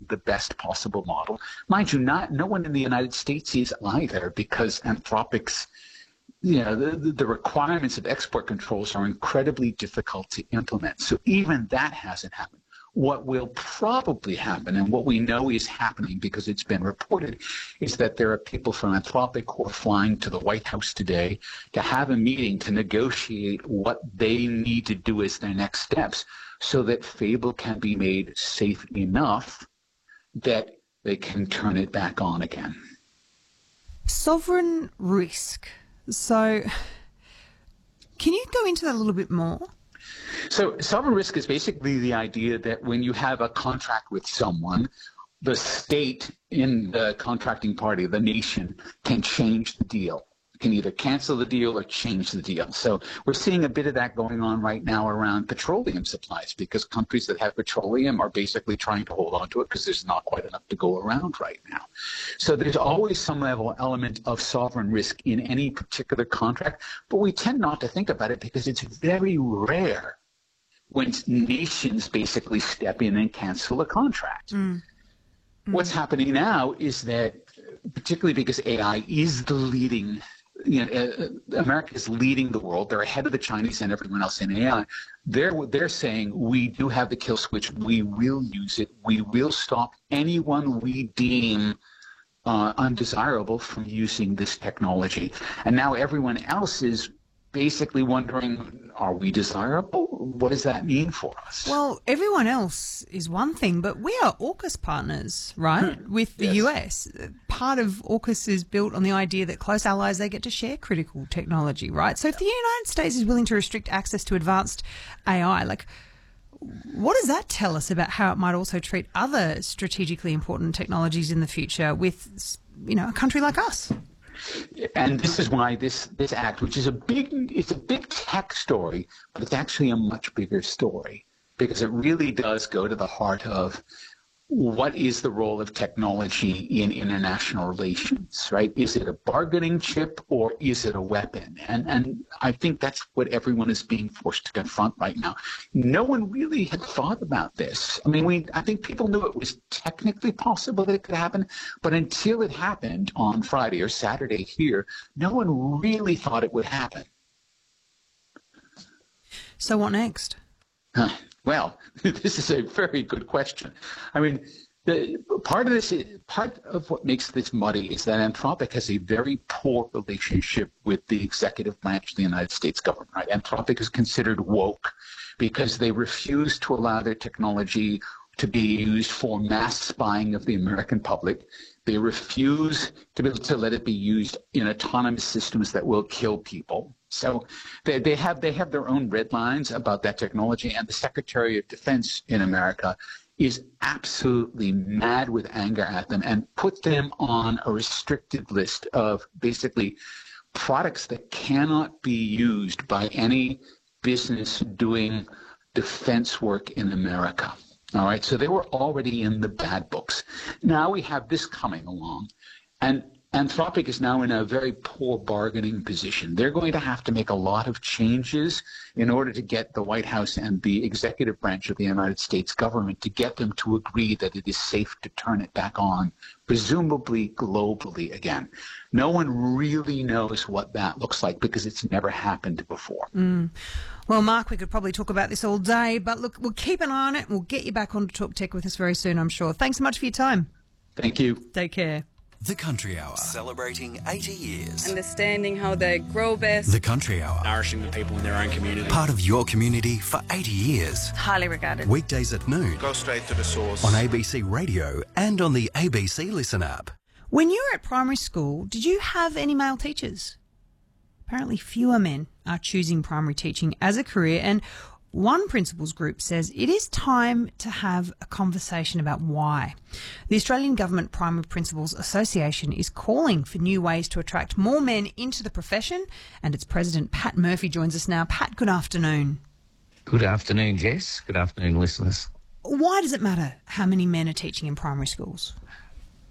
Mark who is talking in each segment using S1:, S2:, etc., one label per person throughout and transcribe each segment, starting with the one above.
S1: the best possible model. Mind you, no one in the United States is either, because Anthropic's, the requirements of export controls are incredibly difficult to implement. So even that hasn't happened. What will probably happen, and what we know is happening because it's been reported, is that there are people from Anthropic who are flying to the White House today to have a meeting to negotiate what they need to do as their next steps so that Fable can be made safe enough that they can turn it back on again.
S2: Sovereign risk. So can you go into that a little bit more?
S1: So sovereign risk is basically the idea that when you have a contract with someone, the state in the contracting party, the nation, can change the deal, can either cancel the deal or change the deal. So we're seeing a bit of that going on right now around petroleum supplies, because countries that have petroleum are basically trying to hold on to it because there's not quite enough to go around right now. So there's always some element of sovereign risk in any particular contract, but we tend not to think about it because it's very rare when nations basically step in and cancel a contract. What's happening now is that, particularly because AI is the leading, America is leading the world. They're ahead of the Chinese and everyone else in AI. They're saying, we do have the kill switch. We will use it. We will stop anyone we deem undesirable from using this technology. And now everyone else is basically wondering, are we desirable? What does that mean for us?
S2: Well, everyone else is one thing, but we are AUKUS partners, right, with the US. Part of AUKUS is built on the idea that close allies, they get to share critical technology, right? So if the United States is willing to restrict access to advanced AI, what does that tell us about how it might also treat other strategically important technologies in the future with, a country like us?
S1: And this is why this act, which is a big tech story, but it's actually a much bigger story, because it really does go to the heart of what is the role of technology in international relations, right? Is it a bargaining chip or is it a weapon? And I think that's what everyone is being forced to confront right now. No one really had thought about this. I mean, I think people knew it was technically possible that it could happen, but until it happened on Friday or Saturday here, no one really thought it would happen.
S2: So what next?
S1: Well, this is a very good question. I mean, part of what makes this muddy is that Anthropic has a very poor relationship with the executive branch of the United States government. Right? Anthropic is considered woke because they refuse to allow their technology to be used for mass spying of the American public. They refuse to be able to let it be used in autonomous systems that will kill people. So they have their own red lines about that technology, and the Secretary of Defense in America is absolutely mad with anger at them and put them on a restricted list of basically products that cannot be used by any business doing defense work in America. All right, so they were already in the bad books. Now we have this coming along, and Anthropic is now in a very poor bargaining position. They're going to have to make a lot of changes in order to get the White House and the executive branch of the United States government to get them to agree that it is safe to turn it back on, presumably globally again. No one really knows what that looks like because it's never happened before.
S2: Well, Mark, we could probably talk about this all day, but look, we'll keep an eye on it. We'll get you back on to Talk Tech with us very soon, I'm sure. Thanks so much for your time.
S1: Thank you.
S2: Take care.
S3: The Country Hour, celebrating 80 years.
S4: Understanding how they grow best.
S3: The Country Hour,
S5: nourishing the people in their own community.
S3: Part of your community for 80 years.
S4: Highly regarded.
S3: Weekdays at noon.
S5: Go straight to the source.
S3: On ABC Radio and on the ABC Listen app.
S2: When you were at primary school, did you have any male teachers? Apparently fewer men are choosing primary teaching as a career, and one principals group says it is time to have a conversation about why. The Australian Government Primary Principals Association is calling for new ways to attract more men into the profession, and its president, Pat Murphy, joins us now. Pat, good afternoon.
S6: Good afternoon, Jess. Good afternoon, listeners.
S2: Why does it matter how many men are teaching in primary schools?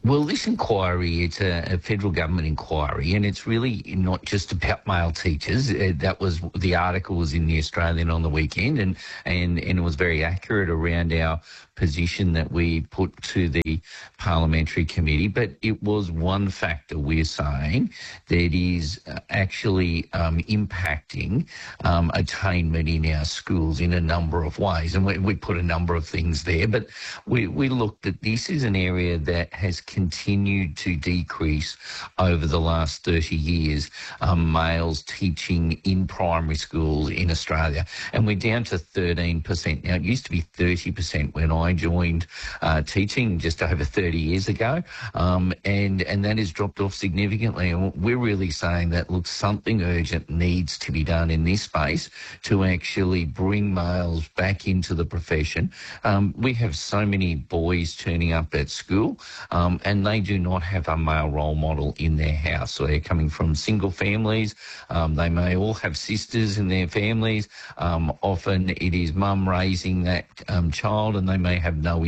S6: Well, this inquiry, it's a federal government inquiry, and it's really not just about male teachers. That was the article was in the Australian on the weekend, and it was very accurate around our position that we put to the parliamentary committee. But it was one factor we're saying that is actually impacting attainment in our schools in a number of ways, and we put a number of things there. But we looked at this as an area that has continued to decrease over the last 30 years, males teaching in primary schools in Australia. And we're down to 13%. Now, it used to be 30% when I joined teaching just over 30 years ago, and that has dropped off significantly. And we're really saying that, look, something urgent needs to be done in this space to actually bring males back into the profession. We have so many boys turning up at school, and they do not have a male role model in their house. So they're coming from single families. They may all have sisters in their families. Often it is mum raising that child, and they may have no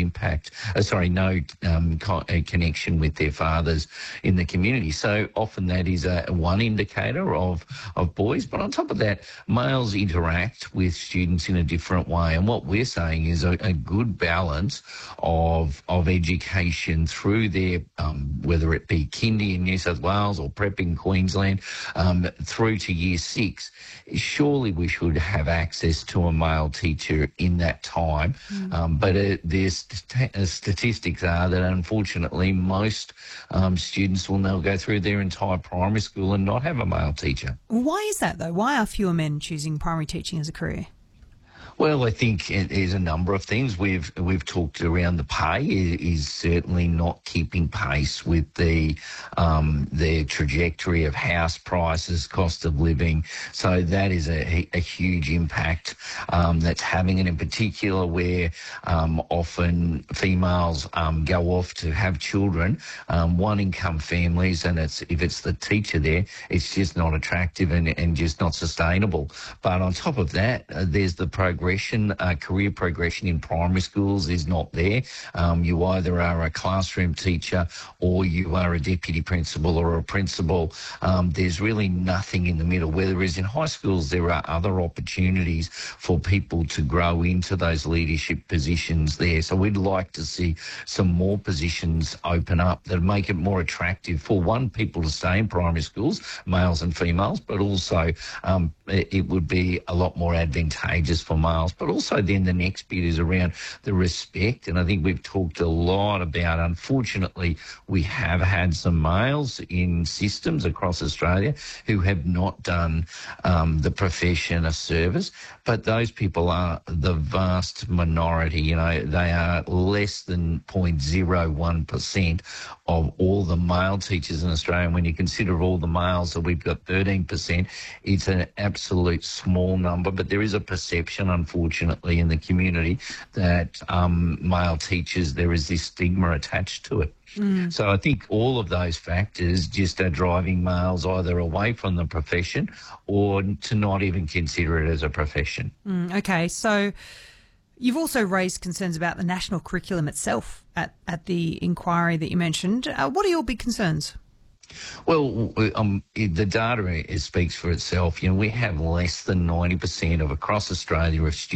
S6: connection with their fathers in the community. So often that is one indicator of boys. But on top of that, males interact with students in a different way. And what we're saying is a good balance of education through their, whether it be kindy in New South Wales or prep in Queensland, through to year 6. Surely we should have access to a male teacher in that time. But the statistics are that unfortunately most students will now go through their entire primary school and not have a male teacher.
S2: Why is that though? Why are fewer men choosing primary teaching as a career?
S6: Well, I think it is a number of things. We've talked around the pay is certainly not keeping pace with the trajectory of house prices, cost of living. So that is a huge impact that's having it, in particular where often females go off to have children, one income families, and if it's the teacher there, it's just not attractive and just not sustainable. But on top of that, there's the career progression in primary schools is not there. You either are a classroom teacher or you are a deputy principal or a principal. There's really nothing in the middle. Whereas in high schools, there are other opportunities for people to grow into those leadership positions there. So we'd like to see some more positions open up that make it more attractive for, one, people to stay in primary schools, males and females, but also it would be a lot more advantageous for males. But also then the next bit is around the respect. And I think we've talked a lot about, unfortunately, we have had some males in systems across Australia who have not done the profession a service. But those people are the vast minority. You know, they are less than 0.01% of all the male teachers in Australia. And when you consider all the males, that we've got 13%, it's an absolute small number. But there is a perception, unfortunately, in the community that male teachers, there is this stigma attached to it. So I think all of those factors just are driving males either away from the profession or to not even consider it as a profession.
S2: Okay, so you've also raised concerns about the national curriculum itself at the inquiry that you mentioned. What are your big concerns?
S6: Well, the data speaks for itself. You know, we have less than 90% of across Australia of students